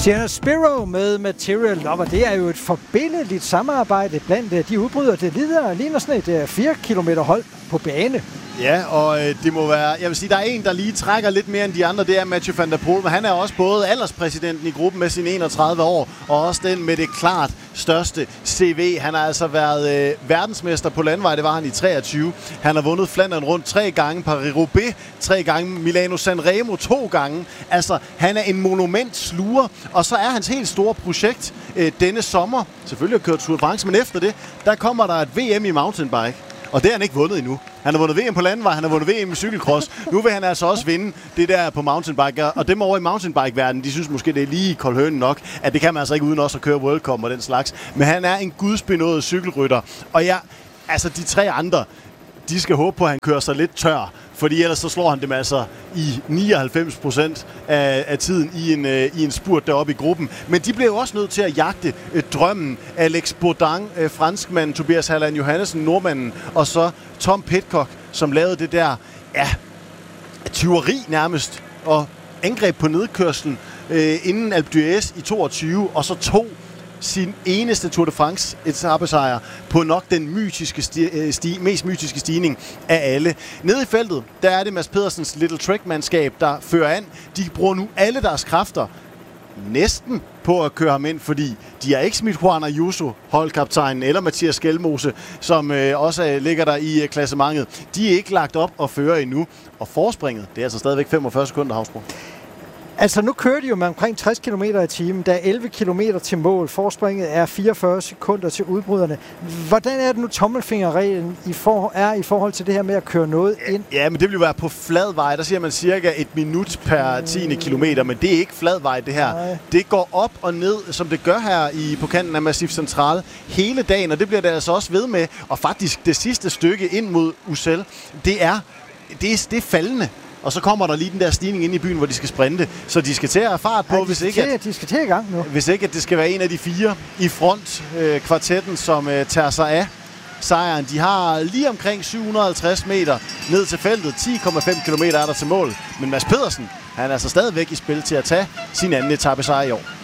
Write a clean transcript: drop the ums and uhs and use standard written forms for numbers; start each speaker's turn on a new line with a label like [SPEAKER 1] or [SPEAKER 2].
[SPEAKER 1] Sienna Spiro med Material Lover. Det er jo et forbindeligt samarbejde blandt de udbrydere. Det ligner sådan et 4 kilometer hold på bane.
[SPEAKER 2] Ja, og det må være... Jeg vil sige, der er en, der lige trækker lidt mere end de andre. Det er Mathieu van der Poel, men han er også både alderspræsidenten i gruppen med sine 31 år, og også den med det klart største CV. Han har altså været verdensmester på landvej, det var han i 23. Han har vundet Flandern rundt 3 gange, Paris-Roubaix 3 gange, Milano-Sanremo 2 gange. Altså, han er en monumentsluger, og så er hans helt store projekt denne sommer, selvfølgelig har kørt Tour de France, men efter det, der kommer der et VM i mountainbike. Og det har han ikke vundet endnu. Han har vundet VM på landevej, han har vundet VM i cykelcross. Nu vil han altså også vinde det der på mountainbike. Og dem over i mountainbike-verdenen, de synes måske, det er lige koldhønen nok, at det kan man altså ikke uden også at køre World Cup og den slags. Men han er en gudsbenådet cykelrytter. Og ja, altså de 3 andre, de skal håbe på, at han kører sig lidt tør. Fordi ellers så slår han dem altså i 99% af tiden i en spurt deroppe i gruppen. Men de blev jo også nødt til at jagte drømmen. Alex Baudin, franskmanden, Tobias Halland Johannesen, nordmanden, og så Tom Pidcock, som lavede det der, tyveri nærmest, og angreb på nedkørslen inden Alpe d'Huez i 22, og så tog sin eneste Tour de France etapesejr på nok den mest mytiske stigning af alle. Nede i feltet, der er det Mads Pedersens Little Trek-mandskab, der fører an. De bruger nu alle deres kræfter næsten på at køre ham ind, fordi de har ikke smidt Juan Ayuso, holdkaptajnen, eller Mathias Skelmose, som også ligger der i klassementet. De er ikke lagt op og fører endnu. Og forspringet, det er altså stadigvæk 45 sekunder, Havsbro.
[SPEAKER 1] Altså, nu kører de jo med omkring 60 km i timen. Der er 11 km til mål. Forspringet er 44 sekunder til udbryderne. Hvordan er det nu, tommelfingerreglen i forhold til det her med at køre noget ind? Ja, men
[SPEAKER 2] det vil jo være på flad vej. Der siger man cirka 1 minut per 10. kilometer, men det er ikke flad vej, det her. Nej. Det går op og ned, som det gør her på kanten af Massif Central hele dagen, og det bliver det altså også ved med. Og faktisk, det sidste stykke ind mod Ussel, det er faldende. Og så kommer der lige den der stigning ind i byen, hvor de skal sprinte. Så de skal til at have fart på,
[SPEAKER 1] de skal til i gang nu.
[SPEAKER 2] Hvis ikke, at det skal være en af de 4 i front, kvartetten, som tager sig af sejren. De har lige omkring 750 meter ned til feltet. 10,5 kilometer er der til mål. Men Mads Pedersen, han er altså stadigvæk i spil til at tage sin anden etapesejr i år.